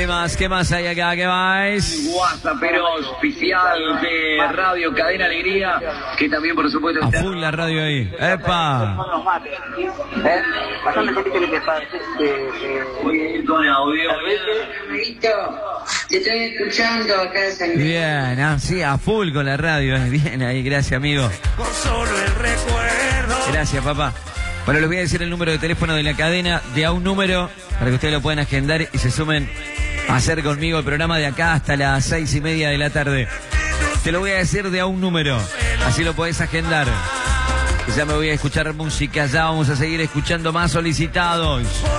¿Qué más hay acá? ¿Qué más? WhatsAppero oficial de Radio Cadena Alegría, que también por supuesto A full la radio ahí. ¡Epa! Bastante gente que le pasa con audio. Te estoy escuchando acá de San Bien, sí, a full con la radio. Bien ahí, gracias, amigo. Con solo el recuerdo. Gracias, papá. Bueno, les voy a decir el número de teléfono de la cadena, de a un número, para que ustedes lo puedan agendar y se sumen a hacer conmigo el programa de acá hasta las 6:30 de la tarde. Te lo voy a decir de a un número, así lo podés agendar. Ya me voy a escuchar música, ya vamos a seguir escuchando más solicitados.